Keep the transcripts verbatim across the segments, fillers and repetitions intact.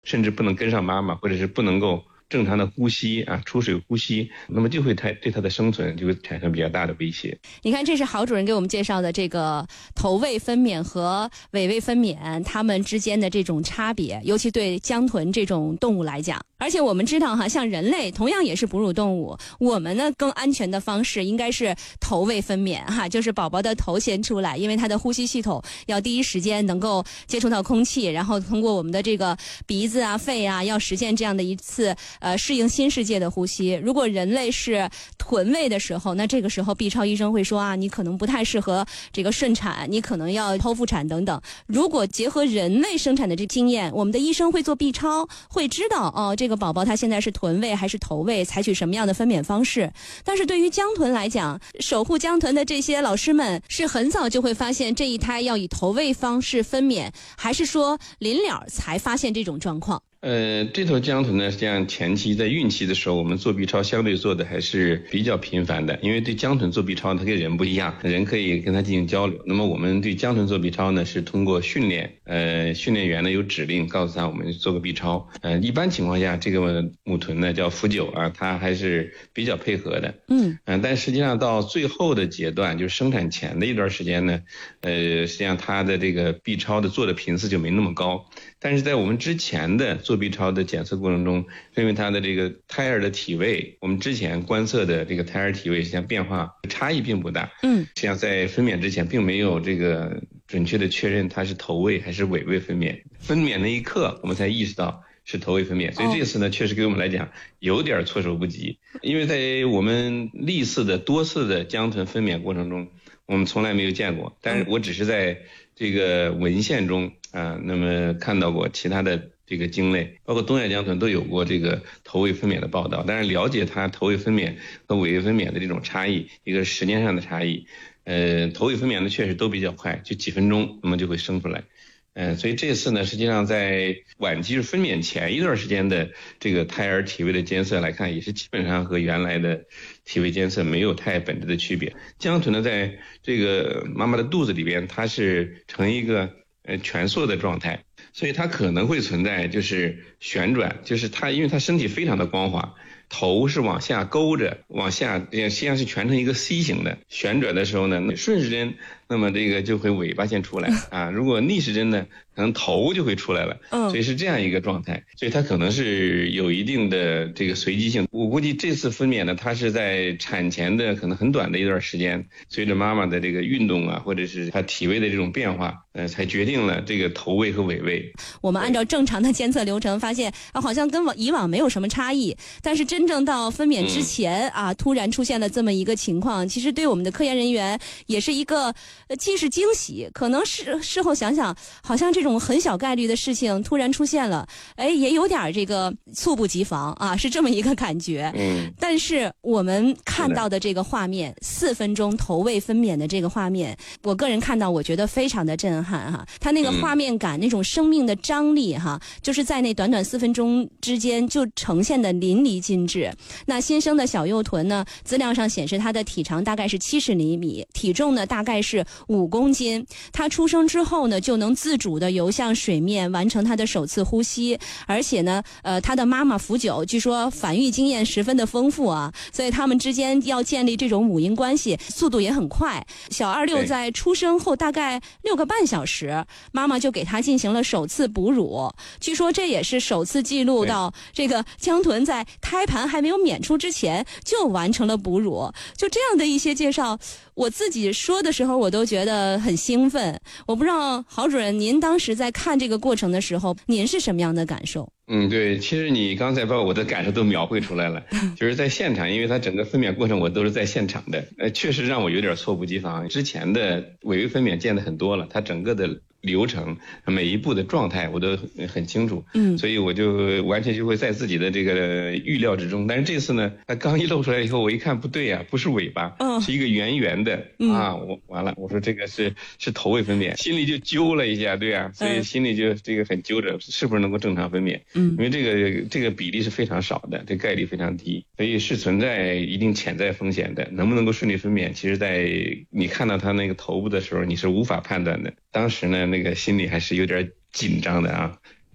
甚至不能跟上妈妈，或者是不能够正常的呼吸啊，出水呼吸，那么就会对对它的生存就会产生比较大的威胁。 你看，这是郝主任给我们介绍的这个头位分娩和尾位分娩它们之间的这种差别，尤其对江豚这种动物来讲。而且我们知道哈，像人类同样也是哺乳动物，我们呢更安全的方式应该是头位分娩哈，就是宝宝的头先出来，因为他的呼吸系统要第一时间能够接触到空气，然后通过我们的这个鼻子啊、肺啊，要实现这样的一次呃适应新世界的呼吸。如果人类是臀位的时候，那这个时候 B 超医生会说啊，你可能不太适合这个顺产，你可能要剖腹产等等。如果结合人类生产的这经验，我们的医生会做 B 超，会知道哦，这个宝宝他现在是臀位还是头位，采取什么样的分娩方式。但是对于江豚来讲，守护江豚的这些老师们是很早就会发现这一胎要以头位方式分娩，还是说临了才发现这种状况？ 呃，这头江豚呢，实际上前期在孕期的时候，我们做 B 超相对做的还是比较频繁的，因为对江豚做 B 超，它跟人不一样，人可以跟它进行交流。那么我们对江豚做 B 超呢，是通过训练，呃，训练员呢有指令告诉他我们做个 B 超。呃，一般情况下，这个母豚呢叫福九啊，它还是比较配合的。嗯，呃、但实际上到最后的阶段，就是生产前的一段时间呢，呃，实际上它的这个 B 超的做的频次就没那么高。但是在我们之前的做 B 超的检测过程中，因为它的这个胎儿的体位，我们之前观测的这个胎儿体位实际上变化差异并不大。嗯，实际上在分娩之前并没有这个准确的确认它是头位还是尾位分娩。分娩那一刻我们才意识到是头位分娩，所以这次呢确实给我们来讲有点措手不及。因为在我们历次的多次的江豚分娩过程中，我们从来没有见过，但是我只是在这个文献中啊，那么看到过其他的这个鲸类，包括东亚江豚都有过这个头位分娩的报道，但是了解它头位分娩和尾位分娩的这种差异，一个是时间上的差异，呃，头位分娩的确实都比较快，就几分钟那么就会生出来。嗯，所以这次呢，实际上在晚期分娩前一段时间的这个胎儿体位的监测来看，也是基本上和原来的体位监测没有太本质的区别。江豚呢，在这个妈妈的肚子里边，它是呈一个呃蜷缩的状态，所以它可能会存在就是旋转，就是它因为它身体非常的光滑，头是往下勾着，往下实际上是蜷成一个 C 型的，旋转的时候呢，顺时针那么这个就会尾巴先出来啊，如果逆时针呢，可能头就会出来了，所以是这样一个状态，所以它可能是有一定的这个随机性。我估计这次分娩呢，它是在产前的可能很短的一段时间，随着妈妈的这个运动啊，或者是她体位的这种变化，呃，才决定了这个头位和尾位。 我们按照正常的监测流程，发现啊，好像跟以往没有什么差异，但是真正到分娩之前、嗯、啊，突然出现了这么一个情况，其实对我们的科研人员也是一个呃，既是惊喜，可能是事后想想，好像这种很小概率的事情突然出现了，哎，也有点这个猝不及防啊，是这么一个感觉。嗯，但是我们看到的这个画面，四分钟头位分娩的这个画面，我个人看到，我觉得非常的震撼哈。它那个画面感，嗯、那种生命的张力哈，就是在那短短四分钟之间就呈现的淋漓尽致。那新生的小幼豚呢，资料上显示它的体长大概是七十厘米，体重呢大概是五公斤。它出生之后呢，就能自主的游向水面，完成它的首次呼吸。而且呢，呃，它的妈妈福九据说繁育经验十分的丰富啊，所以他们之间要建立这种母婴关系，速度也很快。小二六在出生后大概六个半小时，妈妈就给他进行了首次哺乳。据说这也是首次记录到这个江豚在胎盘还没有娩出之前就完成了哺乳。就这样的一些介绍，我自己说的时候我都觉得很兴奋。我不知道郝主任您当时在看这个过程的时候，您是什么样的感受？ 嗯，对，其实你刚才把我的感受都描绘出来了，就是在现场，因为它整个分娩过程我都是在现场的，呃，确实让我有点猝不及防。之前的尾位分娩见的很多了，它整个的流程每一步的状态我都很清楚，嗯，所以我就完全就会在自己的这个预料之中。但是这次呢，它刚一露出来以后，我一看不对呀、啊，不是尾巴，嗯，是一个圆圆的、嗯、啊，我完了，我说这个是是头位分娩，心里就揪了一下，对啊，所以心里就这个很揪着，是不是能够正常分娩？嗯，因为这个这个比例是非常少的，这概率非常低，所以是存在一定潜在风险的。能不能够顺利分娩，其实在你看到它那个头部的时候，你是无法判断的。当时呢，那个心里还是有点紧张的啊，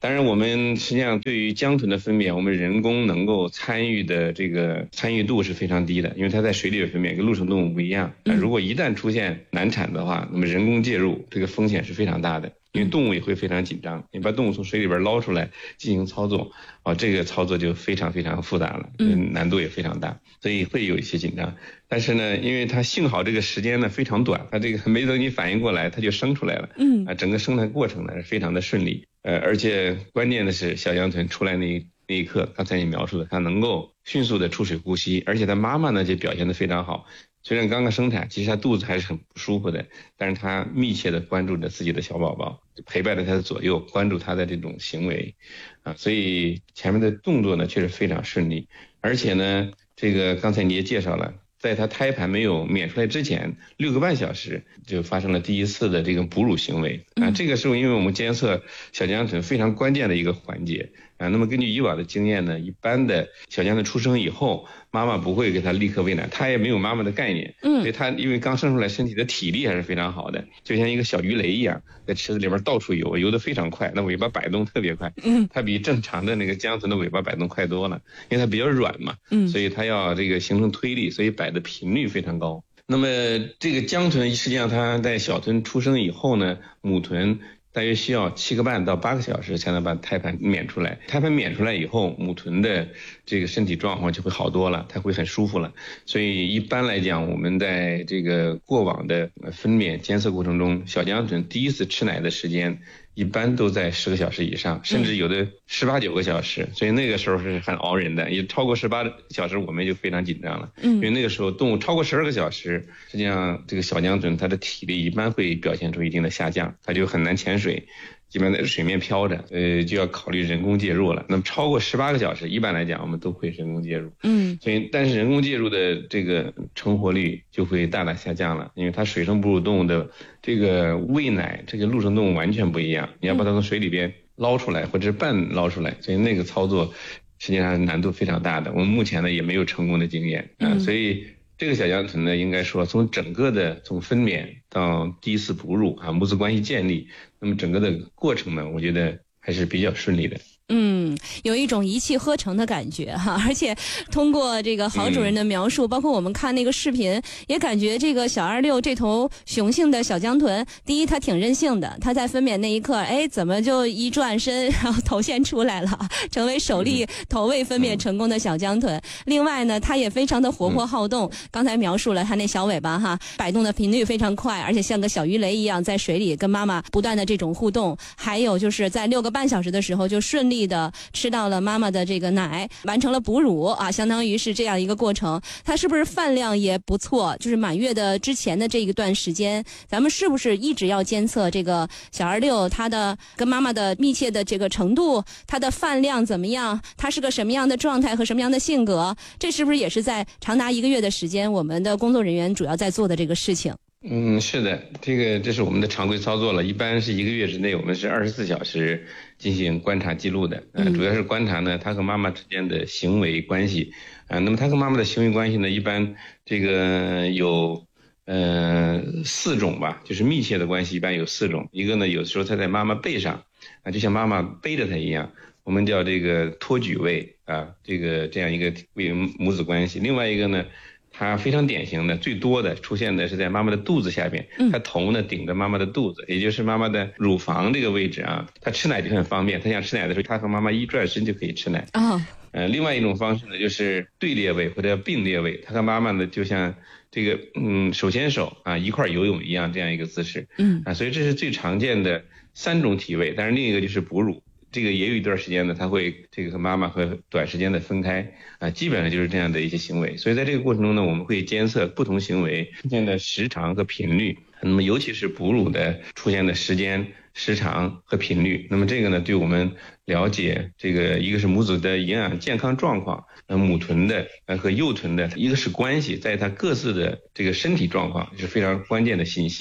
当然我们实际上对于江豚的分娩，我们人工能够参与的这个参与度是非常低的，因为它在水里的分娩跟陆生动物不一样。嗯、如果一旦出现难产的话，那么人工介入这个风险是非常大的，因为动物也会非常紧张。你把动物从水里边捞出来进行操作，哦，这个操作就非常非常复杂了，嗯，难度也非常大，所以会有一些紧张。但是呢，因为它幸好这个时间呢非常短，它这个没等你反应过来，它就生出来了，嗯，啊，整个生产过程呢是非常的顺利。呃，而且关键的是小江豚出来那一那一刻，刚才你描述的，它能够迅速的出水呼吸，而且它妈妈呢就表现得非常好。虽然刚刚生产，其实它肚子还是很不舒服的，但是它密切的关注着自己的小宝宝，陪伴着它的左右，关注它的这种行为，啊，所以前面的动作呢确实非常顺利。而且呢，这个刚才你也介绍了，在它胎盘没有娩出来之前，六个半小时就发生了第一次的这个哺乳行为啊。这个时候，因为我们监测小江豚非常关键的一个环节啊。那么根据以往的经验呢，一般的小江豚出生以后，妈妈不会给它立刻喂奶，它也没有妈妈的概念，嗯，所以它因为刚生出来，身体的体力还是非常好的，就像一个小鱼雷一样，在池子里边到处游，游得非常快，那尾巴摆动特别快，嗯，它比正常的那个江豚的尾巴摆动快多了，因为它比较软嘛，嗯，所以它要这个形成推力，所以摆的频率非常高。那么这个江豚实际上它在小豚出生以后呢，母豚大约需要七个半到八个小时才能把胎盘娩出来。胎盘娩出来以后，母豚的这个身体状况就会好多了，它会很舒服了。所以一般来讲，我们在这个过往的分娩监测过程中，小江豚第一次吃奶的时间一般都在十个小时以上，甚至有的十八九个小时，所以那个时候是很熬人的。也超过十八小时，我们就非常紧张了。嗯，因为那个时候动物超过十二个小时，实际上这个小江豚它的体力一般会表现出一定的下降，它就很难潜水，基本在水面漂着，呃，就要考虑人工介入了。那么超过十八个小时，一般来讲我们都会人工介入。嗯，所以但是人工介入的这个成活率就会大大下降了，因为它水生哺乳动物的这个喂奶，这个陆生动物完全不一样，你要把它从水里边捞出来或者是半捞出来，所以那个操作实际上难度非常大的。我们目前呢也没有成功的经验啊、呃，所以这个小江豚呢，应该说从整个的从分娩到第一次哺乳啊，母子关系建立，那么整个的过程呢，我觉得还是比较顺利的。 嗯，有一种一气呵成的感觉哈，而且通过这个郝主任的描述、嗯、包括我们看那个视频，也感觉这个小二六这头雄性的小江豚，第一它挺任性的，它在分娩那一刻，哎，怎么就一转身然后头先出来了，成为首例头位分娩成功的小江豚、嗯、另外呢它也非常的活泼好动、嗯、刚才描述了它那小尾巴哈，摆动的频率非常快，而且像个小鱼雷一样在水里跟妈妈不断的这种互动，还有就是在六个半小时的时候就顺利的吃到了妈妈的这个奶，完成了哺乳啊，相当于是这样一个过程。它是不是饭量也不错？就是满月的之前的这一段时间，咱们是不是一直要监测这个小二六它的跟妈妈的密切的这个程度，它的饭量怎么样，它是个什么样的状态和什么样的性格？这是不是也是在长达一个月的时间，我们的工作人员主要在做的这个事情？ 嗯，是的，这个这是我们的常规操作了。一般是一个月之内，我们是二十四小时进行观察记录的。呃，主要是观察呢，他和妈妈之间的行为关系。啊、呃，那么他和妈妈的行为关系呢，一般这个有呃四种吧，就是密切的关系，一般有四种。一个呢，有的时候他在妈妈背上，啊，就像妈妈背着他一样，我们叫这个托举位啊，这个这样一个母子关系。另外一个呢，它非常典型的最多的出现的是在妈妈的肚子下边，它头呢顶着妈妈的肚子，也就是妈妈的乳房这个位置啊，它吃奶就很方便，它想吃奶的时候，它和妈妈一转身就可以吃奶啊。呃，另外一种方式呢，就是对列位或者并列位，它和妈妈呢就像这个嗯手牵手啊一块游泳一样这样一个姿势，嗯啊，所以这是最常见的三种体位，但是另一个就是哺乳。这个也有一段时间呢，他会这个和妈妈和短时间的分开啊，基本上就是这样的一些行为。所以在这个过程中呢，我们会监测不同行为出现的时长和频率，那么尤其是哺乳的出现的时间、时长和频率。那么这个呢，对我们了解这个一个是母子的营养健康状况，呃，母豚的呃和幼豚的一个是关系，在它各自的这个身体状况是非常关键的信息。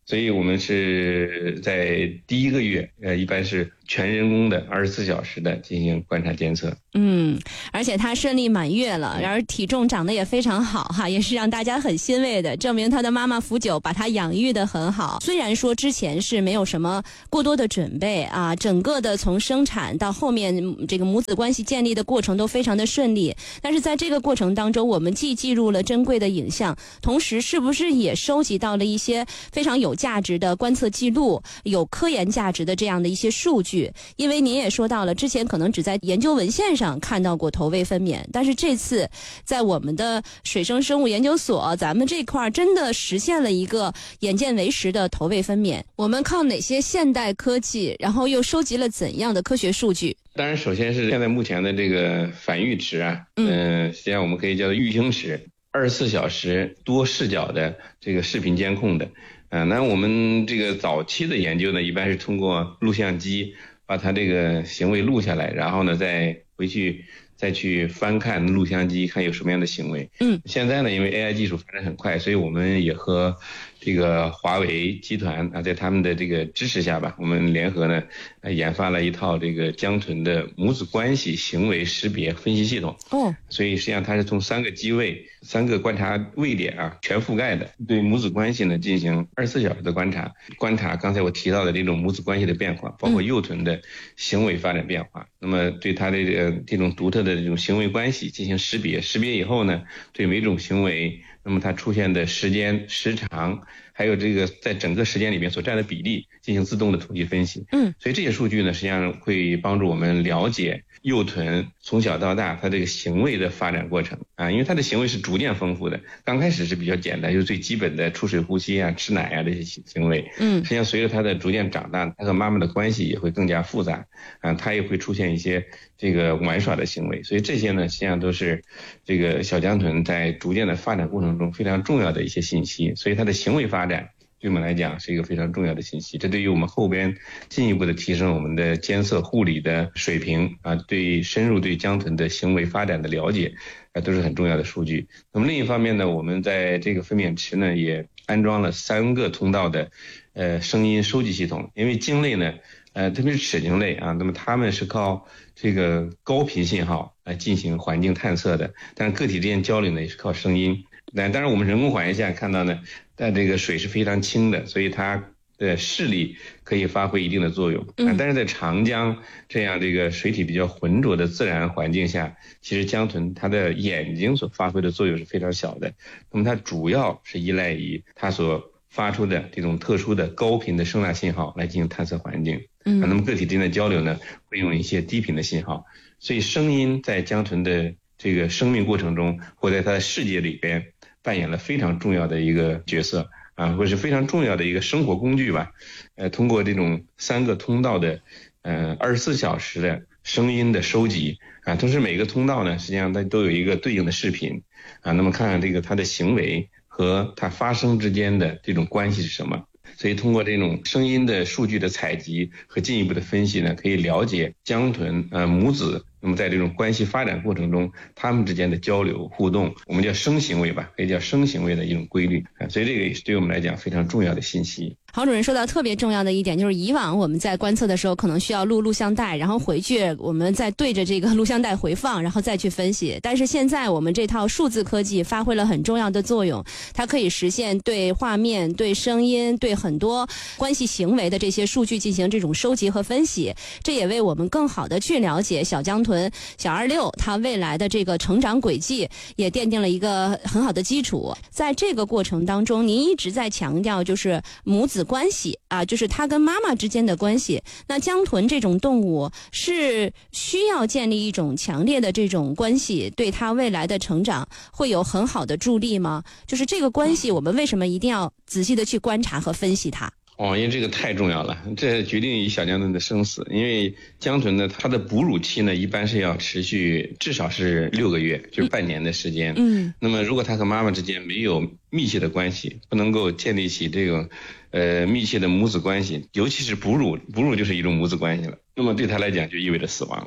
所以我们是在第一个月，呃，一般是全人工的二十四小时的进行观察监测。 嗯，而且他顺利满月了，然而体重长得也非常好哈，也是让大家很欣慰的，证明他的妈妈福九把他养育得很好。虽然说之前是没有什么过多的准备啊，整个的从生产到后面这个母子关系建立的过程都非常的顺利，但是在这个过程当中，我们既记录了珍贵的影像，同时是不是也收集到了一些非常有价值的观测记录，有科研价值的这样的一些数据？因为您也说到了，之前可能只在研究文献上看到过投喂分娩，但是这次在我们的水生生物研究所，咱们这块真的实现了一个眼见为实的投喂分娩。我们靠哪些现代科技，然后又收集了怎样的科学数据？ 当然，首先是现在目前的这个反育池啊，嗯、呃，实际上我们可以叫做育婴池，二十四小时多视角的这个视频监控的。啊、呃，那我们这个早期的研究呢，一般是通过录像机把它这个行为录下来，然后呢再回去再去翻看录像机，看有什么样的行为。嗯，现在呢，因为 A I 技术发展很快，所以我们也和这个华为集团啊，在他们的这个支持下吧，我们联合呢，呃，研发了一套这个江豚的母子关系行为识别分析系统。哦，所以实际上它是从三个机位、三个观察位点啊，全覆盖的，对母子关系呢进行二十四小时的观察，观察刚才我提到的这种母子关系的变化，包括幼豚的行为发展变化。嗯、那么对它的这个这种独特的这种行为关系进行识别，识别以后呢，对每种行为，那么它出现的时间、时长，还有这个在整个时间里面所占的比例进行自动的统计分析。嗯，所以这些数据呢，实际上会帮助我们了解幼豚从小到大它这个行为的发展过程啊，因为它的行为是逐渐丰富的，刚开始是比较简单，就是最基本的出水呼吸啊、吃奶啊这些行为。嗯，实际上随着它的逐渐长大，它和妈妈的关系也会更加复杂啊，它也会出现一些这个玩耍的行为，所以这些呢，实际上都是这个小江豚在逐渐的发展过程中非常重要的一些信息，所以它的行为发展对我们来讲是一个非常重要的信息，这对于我们后边进一步的提升我们的监测护理的水平啊，对深入对江豚的行为发展的了解啊，都是很重要的数据。那么另一方面呢，我们在这个分娩池呢也安装了三个通道的呃声音收集系统，因为鲸类呢呃特别是齿鲸类啊，那么它们是靠这个高频信号来进行环境探测的，但是个体之间交流呢也是靠声音。但当然我们人工环境下看到呢，但这个水是非常清的，所以它的视力可以发挥一定的作用。嗯，但是在长江这样这个水体比较浑浊的自然环境下，其实江豚它的眼睛所发挥的作用是非常小的。那么它主要是依赖于它所发出的这种特殊的高频的声呐信号来进行探测环境。嗯，那么个体之间的交流呢，会用一些低频的信号，所以声音在江豚的这个生命过程中，或在它的世界里边扮演了非常重要的一个角色啊，或者是非常重要的一个生活工具吧。呃，通过这种三个通道的呃二十四小时的声音的收集啊，同时每个通道呢，实际上它都有一个对应的视频啊，那么看看这个它的行为和它发生之间的这种关系是什么。所以通过这种声音的数据的采集和进一步的分析呢，可以了解江豚呃母子那么在这种关系发展过程中，他们之间的交流互动，我们叫声行为吧，可以叫声行为的一种规律啊，所以这个也是对我们来讲非常重要的信息。 郝主任说到特别重要的一点，就是以往我们在观测的时候可能需要录录像带，然后回去我们再对着这个录像带回放，然后再去分析。但是现在我们这套数字科技发挥了很重要的作用，它可以实现对画面、对声音、对很多关系行为的这些数据进行这种收集和分析，这也为我们更好的去了解小江豚小二六它未来的这个成长轨迹也奠定了一个很好的基础。在这个过程当中，您一直在强调就是母子关系啊，就是它跟妈妈之间的关系。那江豚这种动物是需要建立一种强烈的这种关系，对它未来的成长会有很好的助力吗？就是这个关系，我们为什么一定要仔细的去观察和分析它？ 哦，因为这个太重要了，这决定于小江豚的生死。因为江豚呢，它的哺乳期呢，一般是要持续至少是六个月，就是半年的时间。嗯，那么如果它和妈妈之间没有密切的关系，不能够建立起这种呃密切的母子关系，尤其是哺乳，哺乳就是一种母子关系了。那么对它来讲就意味着死亡。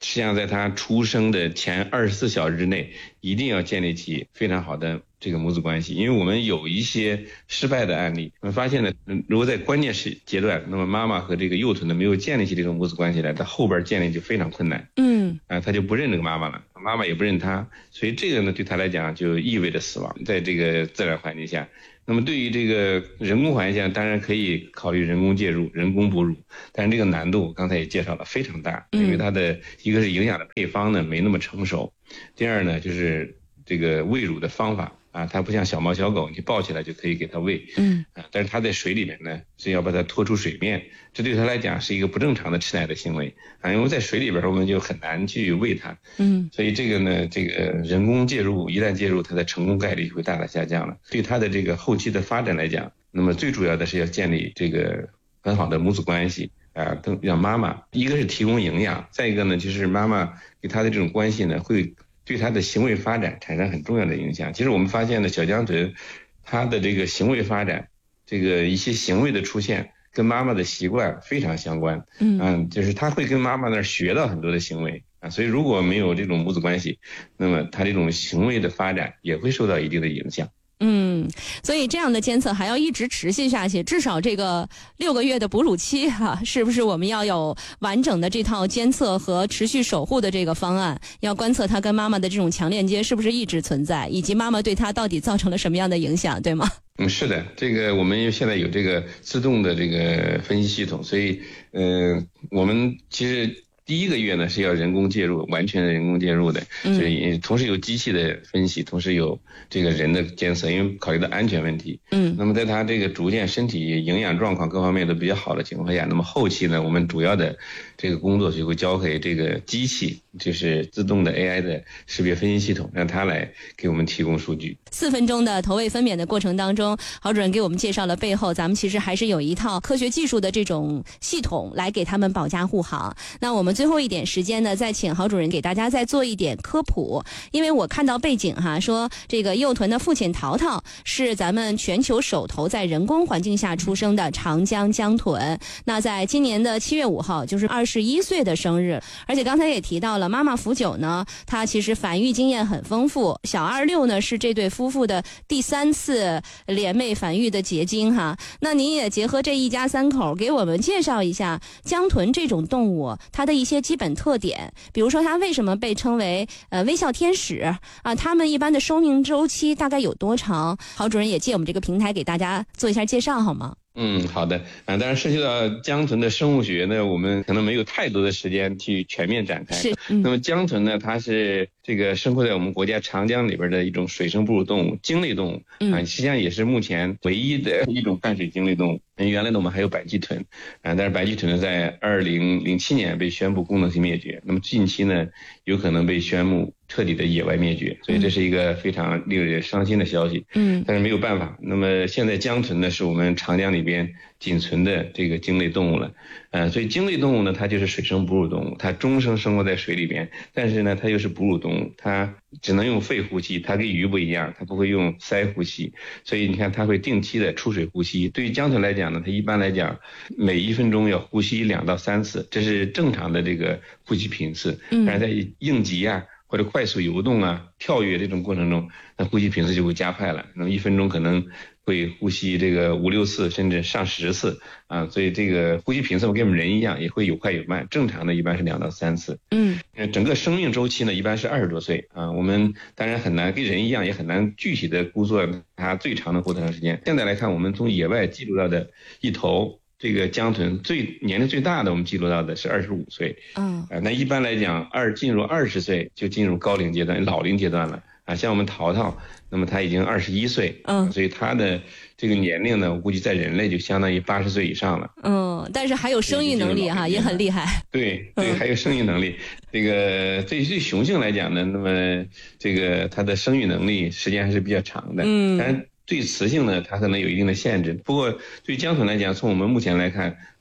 实际上在他出生的前二十四小时之内，一定要建立起非常好的这个母子关系。因为我们有一些失败的案例，我们发现呢，如果在关键时阶段，那么妈妈和这个幼豚呢没有建立起这种母子关系来，他后边建立就非常困难。嗯，啊，他就不认这个妈妈了，妈妈也不认他，所以这个呢对他来讲就意味着死亡。在这个自然环境下，那么对于这个人工环境下，当然可以考虑人工介入、人工哺乳，但是这个难度刚才也介绍了非常大，因为它的一个是营养的配方呢没那么成熟，第二呢就是这个喂乳的方法啊，它不像小猫小狗，你抱起来就可以给它喂，嗯，啊，但是它在水里面呢是要把它拖出水面，这对它来讲是一个不正常的吃奶的行为啊，因为在水里边我们就很难去喂它，嗯，所以这个呢，这个人工介入一旦介入，它的成功概率就会大大下降了。对它的这个后期的发展来讲，那么最主要的是要建立这个很好的母子关系啊，更让妈妈一个是提供营养，再一个呢就是妈妈给它的这种关系呢会对他的行为发展产生很重要的影响。其实我们发现呢，小江豚它的这个行为发展，这个一些行为的出现跟妈妈的习惯非常相关。嗯，啊、就是他会跟妈妈那儿学到很多的行为啊，所以如果没有这种母子关系，那么他这种行为的发展也会受到一定的影响。 嗯，所以这样的监测还要一直持续下去，至少这个六个月的哺乳期哈、啊，是不是我们要有完整的这套监测和持续守护的这个方案？要观测他跟妈妈的这种强链接是不是一直存在，以及妈妈对他到底造成了什么样的影响，对吗？ 嗯，是的，这个我们现在有这个自动的这个分析系统，所以嗯、呃，我们其实第一个月呢是要人工介入，完全的人工介入的，所以同时有机器的分析，同时有这个人的监测，因为考虑到安全问题。嗯，那么在他这个逐渐身体营养状况各方面都比较好的情况下，那么后期呢，我们主要的这个工作就会交给这个机器，就是自动的 A I 的识别分析系统，让它来给我们提供数据。 四分钟的投喂分娩的过程当中，郝主任给我们介绍了背后咱们其实还是有一套科学技术的这种系统来给他们保驾护航。那我们最后一点时间呢，再请郝主任给大家再做一点科普，因为我看到背景哈，说这个幼豚的父亲淘淘是咱们全球首头在人工环境下出生的长江江豚，那在今年的七月五号就是二十一岁的生日，而且刚才也提到了妈妈福九呢，她其实繁育经验很丰富，小二六呢是这对夫妇的第三次联袂繁育的结晶哈。那您也结合这一家三口给我们介绍一下江豚这种动物它的一些基本特点，比如说它为什么被称为呃微笑天使啊？它们一般的生命周期大概有多长？郝主任也借我们这个平台给大家做一下介绍好吗？ 嗯，好的啊，当然涉及到江豚的生物学呢，我们可能没有太多的时间去全面展开。是，嗯、那么江豚呢，它是这个生活在我们国家长江里边的一种水生哺乳动物，鲸类动物啊，实际上也是目前唯一的一种淡水鲸类动物。原来呢，我们还有白鳍豚啊，但是白鳍豚呢，在二零零七年被宣布功能性灭绝，那么近期呢，有可能被宣布彻底的野外灭绝，所以这是一个非常令人伤心的消息。嗯，但是没有办法，那么现在江豚呢，是我们长江里边仅存的这个鲸类动物了，呃，所以鲸类动物呢，它就是水生哺乳动物，它终生生活在水里边，但是呢，它又是哺乳动物，它只能用肺呼吸，它跟鱼不一样，它不会用鳃呼吸，所以你看它会定期的出水呼吸。对于江豚来讲呢，它一般来讲每一分钟要呼吸两到三次，这是正常的这个呼吸频次。但是在应急啊或者快速游动啊、跳跃这种过程中，那呼吸频次就会加快了，那么一分钟可能会呼吸这个五六次甚至上十次啊，所以这个呼吸频次跟我们人一样，也会有快有慢，正常的一般是两到三次。嗯，整个生命周期呢一般是二十多岁啊，我们当然很难跟人一样，也很难具体的估算它最长能活多长时间。现在来看，我们从野外记录到的一头这个江豚最年龄最大的，我们记录到的是二十五岁。嗯，呃，那一般来讲，二进入二十岁就进入高龄阶段、老龄阶段了啊。像我们淘淘，那么他已经二十一岁，嗯，所以他的这个年龄呢，我估计在人类就相当于八十岁以上了。嗯， 但是还有生育能力哈，也很厉害。 对对，还有生育能力。这个对对雄性来讲呢，那么这个它的生育能力时间还是比较长的。嗯，但是对雌性呢，它可能有一定的限制。不过对江豚来讲，从我们目前来看，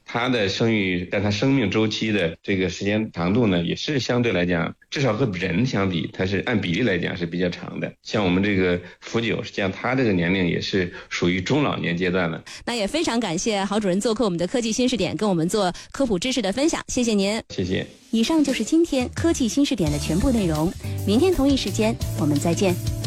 它的生育但它生命周期的这个时间长度呢，也是相对来讲，至少和人相比，它是按比例来讲是比较长的。像我们这个福九，实际上它这个年龄也是属于中老年阶段了。 那也非常感谢郝主任做客我们的科技新视点，跟我们做科普知识的分享，谢谢您。 谢谢。 以上就是今天科技新视点的全部内容，明天同一时间我们再见。